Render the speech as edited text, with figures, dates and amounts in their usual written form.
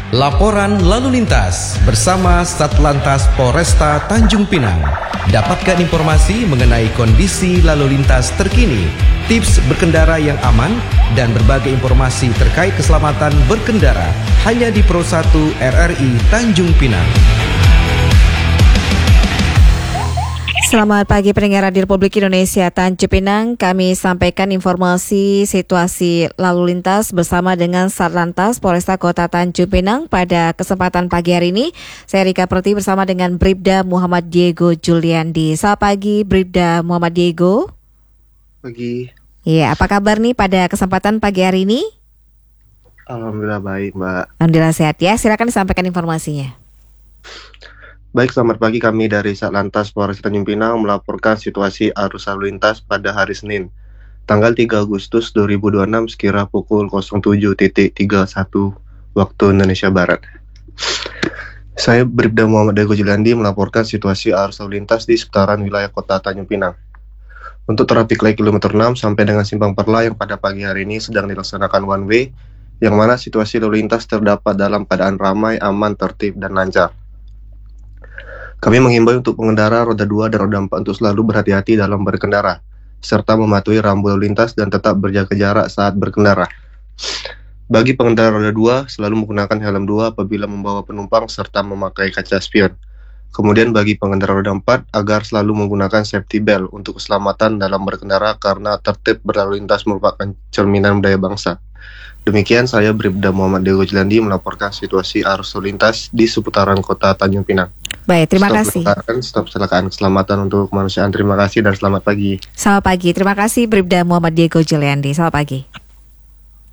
Laporan lalu lintas bersama Satlantas Polresta Tanjung Pinang. Dapatkan informasi mengenai kondisi lalu lintas terkini, tips berkendara yang aman, dan berbagai informasi terkait keselamatan berkendara hanya di Pro 1 RRI Tanjung Pinang. Selamat pagi pendengar Radio Republik Indonesia Tanjung Pinang. Kami sampaikan informasi situasi lalu lintas bersama dengan Satlantas Polresta Kota Tanjung Pinang pada kesempatan pagi hari ini. Saya Rika Prati bersama dengan Bribda Muhammad Diego Juliandi. Selamat pagi Bribda Muhammad Diego. Pagi. Ya, apa kabar nih pada kesempatan pagi hari ini? Alhamdulillah baik, Mbak. Alhamdulillah sehat ya. Silakan disampaikan informasinya. Baik, selamat pagi, kami dari Satlantas Polresta Tanjung Pinang melaporkan situasi arus lalu lintas pada hari Senin, tanggal 3 Agustus 2026 sekira pukul 07.31 waktu Indonesia Barat. Saya Bribda Muhammad Diego Juliandi melaporkan situasi arus lalu lintas di seputaran wilayah kota Tanjung Pinang. Untuk traffic light kilometer 6 sampai dengan Simpang Perla yang pada pagi hari ini sedang dilaksanakan one way, yang mana situasi lalu lintas terdapat dalam keadaan ramai, aman, tertib, dan lancar. Kami menghimbau untuk pengendara roda 2 dan roda 4 untuk selalu berhati-hati dalam berkendara, serta mematuhi rambu lalu lintas dan tetap berjaga jarak saat berkendara. Bagi pengendara roda 2, selalu menggunakan helm 2 apabila membawa penumpang serta memakai kaca spion. Kemudian bagi pengendara roda 4, agar selalu menggunakan safety belt untuk keselamatan dalam berkendara karena tertib berlalu lintas merupakan cerminan budaya bangsa. Demikian saya Bribda Muhammad Diego Juliandi melaporkan situasi arus lalu lintas di seputaran kota Tanjung Pinang. Baik, terima kasih. Stop kecelakaan keselamatan untuk kemanusiaan. Terima kasih dan selamat pagi. Selamat pagi, terima kasih Bribda Muhammad Diego Juliandi. Selamat pagi.